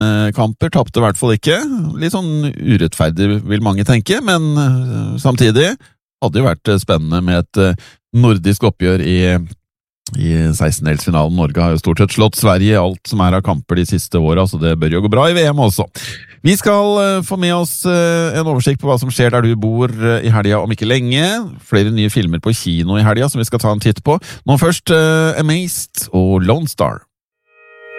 kamper, tapte I hvert fall ikke. Litt sånn urettferdig vil mange tenke, men samtidig hadde det jo vært spennende med et nordisk oppgjør I 16-delsfinalen. Norge har jo stort sett slått Sverige I alt som av kamper de siste årene, så det bør jo gå bra I VM også. Vi skal få med oss en oversikt på hva som skjer der du bor I helgen om ikke lenge. Flere nye filmer på kino I helgen som vi skal ta en titt på. Nå først Amazed og Lone Star.